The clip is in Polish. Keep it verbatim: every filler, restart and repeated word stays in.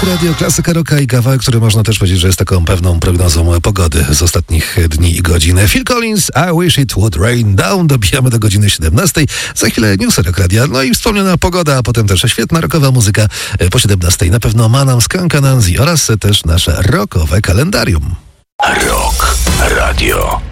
Rok Radio, klasyka rocka i kawałek, który można też powiedzieć, że jest taką pewną prognozą pogody z ostatnich dni i godzin. Phil Collins, I Wish It Would Rain Down. Dobijamy do godziny siedemnastej. Za chwilę newsy Rock Radia. No i wspomniana pogoda, a potem też świetna rockowa muzyka po siedemnastej. Na pewno Manam, Skanka Nancy oraz też nasze rockowe kalendarium. Rock Radio.